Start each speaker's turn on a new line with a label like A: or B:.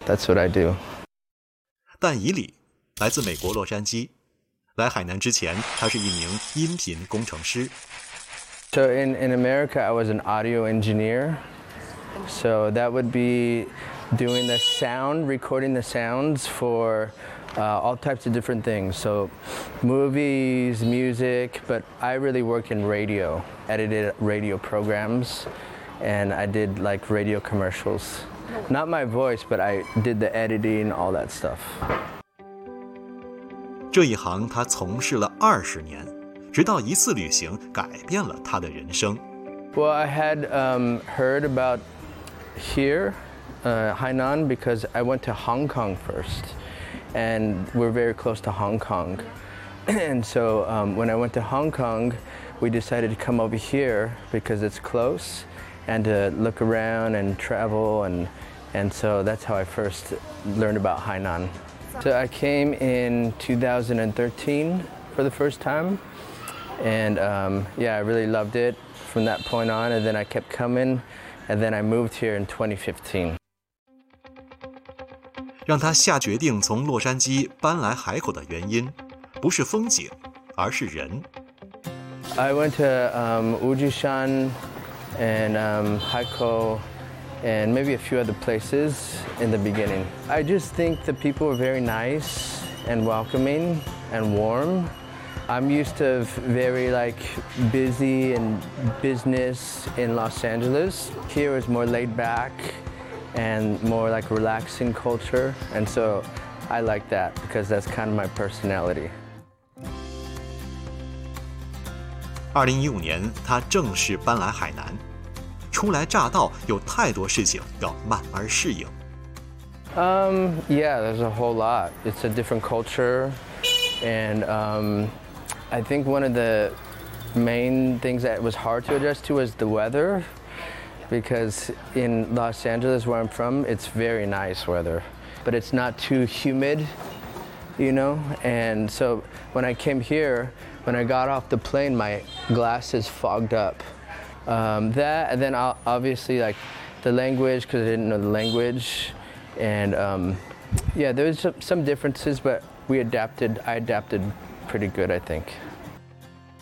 A: that's what I do.
B: 但以礼来自美国洛杉矶，来海南之前，他是一名音频工程师。
A: So in America, I was an audio engineer. So that would be doing the sound, recording the sounds for all types of different things. So movies, music, but I really work in radio, edited radio programs, and I did like radio commercials. Not my voice, but I did the editing, all that stuff.
B: 这一行他从事了20年，直到一次旅行改变了他的人生。
A: Well, I had heard about here, Hainan, because I went to Hong Kong first, and we're very close to Hong Kong. And so when I went to Hong Kong, we decided to come over here because it's close and to look around and travel, and so that's how I first learned about Hainan. So I came in 2013 for the first time, and yeah, I really loved it from that point on, and then I kept coming, and then I moved here in 2015.
B: 让他下决定从洛杉矶搬来海口的原因，不是风景，而是人。
A: I went to Ujishan and Haikou and maybe a few other places in the beginning. I just think the people were very nice and welcoming and warm. I'm used to very like busy and business in Los Angeles. Here is more laid back and more like relaxing culture, and so I like that because that's kind of my personality.
B: 2015年，他正式搬来海南。初来乍到，有太多事情要慢慢适应。
A: Yeah, there's a whole lot. It's a different culture, and I think one of the main things that was hard to adjust to was the weather, because in Los Angeles, where I'm from, it's very nice weather, but it's not too humid, you know? And so when I came here, when I got off the plane, my glasses fogged up. That, and then obviously like the language, because I didn't know the language, and yeah, there was some differences, but I adapted pretty good, I think.